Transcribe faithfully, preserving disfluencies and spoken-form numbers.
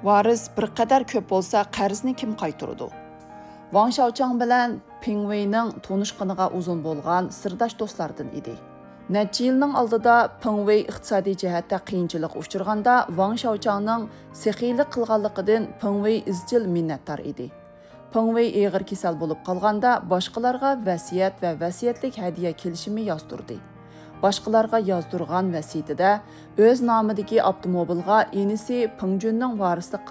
Varis bir qadar ko'p bo'lsa, qarzni kim qaytaradi? Wang Xiaochang bilan Peng Weining tonishqiniga uzun bo'lgan sirdosh do'stlardan edi. Necha yilning oldida Peng Wei iqtisodiy jihatda qiyinchilik uchirganda Wang Xiaochangning sexiylik qilganligidan Peng Wei izchil minnatdor edi. Peng Wei og'ir kasal bo'lib qolganda boshqalarga vasiyat va vasiyatlik hadiya kelishimi yozdirdi. Boshqalarga yozdirgan vasiyatida o'z nomidagi avtomobilga inisi Peng Junning varislik